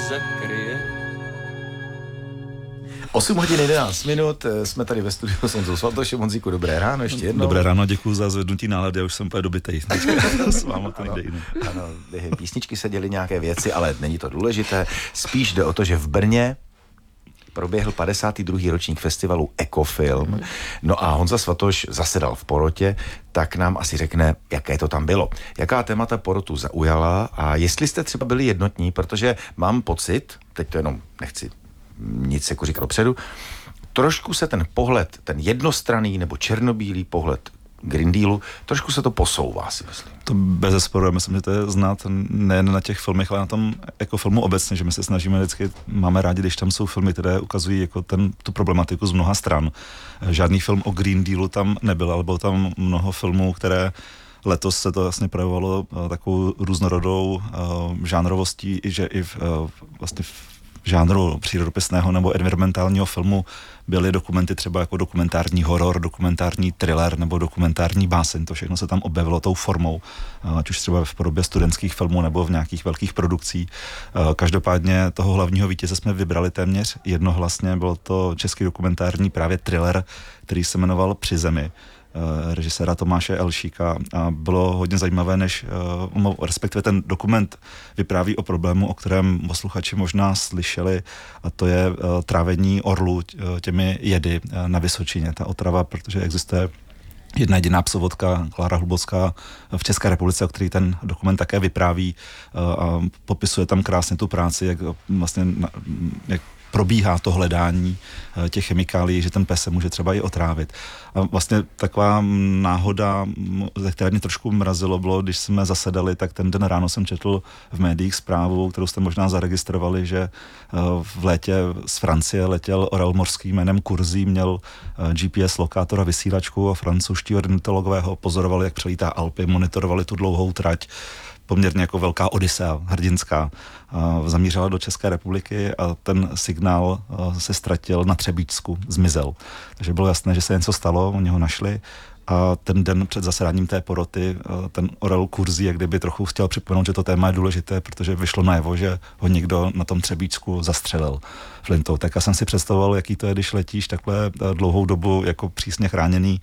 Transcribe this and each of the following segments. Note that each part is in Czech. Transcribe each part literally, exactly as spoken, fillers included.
zakryje. osm hodin jedenáct minut, jsme tady ve studiu s Honzou Svatošem. Honzíku, dobré ráno, ještě jednou. Dobré ráno, děkuji za zvednutí nálady, já už jsem úplně dobitej. S váma to nejde jinak. Ano, písničky se děly nějaké věci, ale není to důležité. Spíš jde o to, že v Brně proběhl padesátý druhý ročník festivalu Ekofilm. No a Honza Svatoš zasedal v porotě, tak nám asi řekne, jaké to tam bylo. Jaká témata porotu zaujala a jestli jste třeba byli jednotní, protože mám pocit, teď to jenom nechci nic jako říkat dopředu, trošku se ten pohled, ten jednostranný nebo černobílý pohled Green Dealu, trošku se to posouvá, si myslím. To bezesporu, myslím, že to je znát nejen na těch filmech, ale na tom jako filmu obecně, že my se snažíme vždycky, máme rádi, když tam jsou filmy, které ukazují jako ten, tu problematiku z mnoha stran. Žádný film o Green Dealu tam nebyl, ale bylo tam mnoho filmů, které letos se to vlastně projevovalo takovou různorodou uh, žánrovostí, že i v, uh, vlastně v žánru přírodopisného nebo environmentálního filmu byly dokumenty třeba jako dokumentární horor, dokumentární thriller nebo dokumentární báseň. To všechno se tam objevilo tou formou, ať už třeba v podobě studentských filmů nebo v nějakých velkých produkcí. Každopádně toho hlavního vítěze jsme vybrali téměř jednohlasně. Byl to český dokumentární právě thriller, který se jmenoval Při zemi, režiséra Tomáše Elšíka, a bylo hodně zajímavé, než respektive ten dokument vypráví o problému, o kterém posluchači možná slyšeli, a to je trávení orlů těmi jedy na Vysočině. Ta otrava, protože existuje jedna jediná psovodka, Klára Hlubocká, v České republice, o který ten dokument také vypráví a popisuje tam krásně tu práci, jak vlastně jak probíhá to hledání těch chemikálií, že ten pes se může třeba i otrávit. A vlastně taková náhoda, ze které mě trošku mrazilo, bylo, když jsme zasedali, tak ten den ráno jsem četl v médiích zprávu, kterou jste možná zaregistrovali, že v létě z Francie letěl orel morský jménem Kurzí, měl G P S lokátor a vysílačku a francouzští ornitologové ho pozorovali, jak přelítá Alpy, monitorovali tu dlouhou trať, poměrně jako velká odisea hrdinská, zamířila do České republiky a ten signál se ztratil na Třebíčsku, zmizel. Takže bylo jasné, že se něco stalo, oni ho našli a ten den před zasedáním té poroty ten orel Kurzí, jak kdyby trochu chtěl připomenout, že to téma je důležité, protože vyšlo najevo, že ho někdo na tom Třebíčsku zastřelil flintou. Tak já jsem si představoval, jaký to je, když letíš takhle dlouhou dobu jako přísně chráněný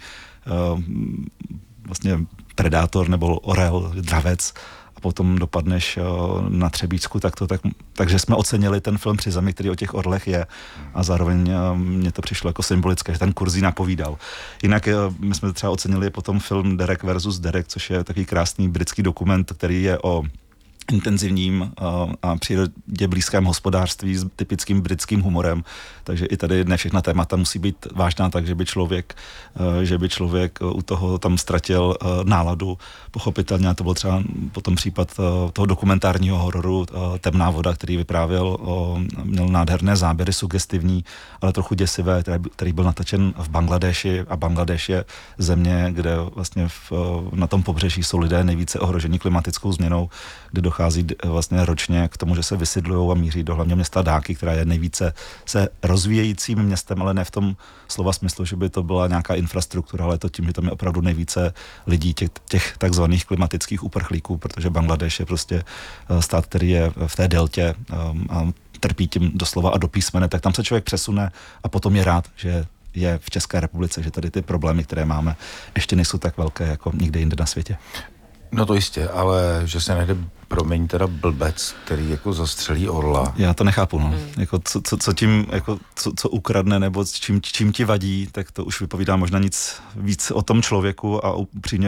vlastně predátor nebo orel, dravec, potom dopadneš na Třebíčsku, tak to tak, takže jsme ocenili ten film Při zemi, který o těch orlech je, a zároveň mně to přišlo jako symbolické, že ten Kurzí napovídal. Jinak my jsme třeba ocenili potom film Derek versus Derek, což je takový krásný britský dokument, který je o intenzivním a přírodě blízkém hospodářství s typickým britským humorem. Takže i tady ne všechna témata musí být vážná tak, že by člověk, že by člověk u toho tam ztratil náladu. Pochopitelně, a to byl třeba potom případ toho dokumentárního hororu Temná voda, který vyprávěl, měl nádherné záběry, sugestivní, ale trochu děsivé, který byl natočen v Bangladeši, a Bangladeš je země, kde vlastně v, na tom pobřeží jsou lidé nejvíce ohroženi klimatickou změnou, kde dochází vlastně ročně k tomu, že se vysidlujou a míří do hlavně města Dáky, která je nejvíce se rozvíjejícím městem, ale ne v tom slova smyslu, že by to byla nějaká infrastruktura, ale to tím, že tam je opravdu nejvíce lidí, těch, těch takzvaných klimatických uprchlíků, protože Bangladeš je prostě stát, který je v té deltě a trpí tím doslova a do písmene, tak tam se člověk přesune a potom je rád, že je v České republice, že tady ty problémy, které máme, ještě nejsou tak velké jako nikde jinde na světě. No to jistě, ale že se najde, promiň, teda blbec, který jako zastřelí orla. Já to nechápu, no. Mm. Jako co, co, co tím, jako co, co ukradne, nebo čím, čím ti vadí, tak to už vypovídá možná nic víc o tom člověku a upřímně